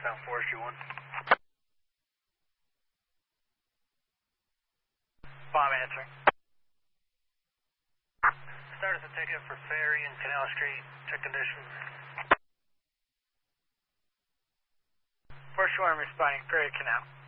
South Forestry 1. Bob answering. Start us a ticket for Ferry and Canal Street. Check conditions. Forestry 1 responding, Ferry Canal.